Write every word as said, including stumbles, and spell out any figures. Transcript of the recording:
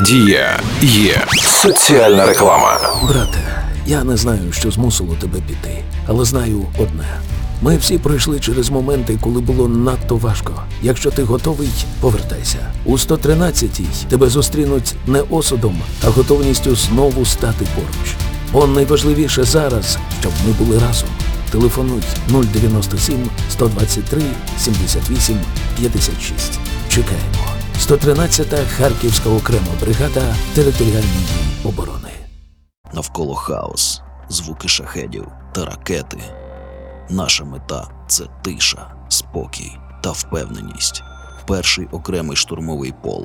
Дія є соціальна реклама. Брате, я не знаю, що змусило тебе піти, але знаю одне. Ми всі пройшли через моменти, коли було надто важко. Якщо ти готовий, повертайся. У сто тринадцятій тебе зустрінуть не осудом, а готовністю знову стати поруч. Бо найважливіше зараз, щоб ми були разом. Телефонуй нуль дев'яносто сім сто двадцять три сімдесят вісім п'ятдесят шість. Чекаємо. сто тринадцята Харківська окрема бригада територіальної оборони. Навколо хаос, звуки шахедів та ракети. Наша мета – це тиша, спокій та впевненість. Перший окремий штурмовий полк.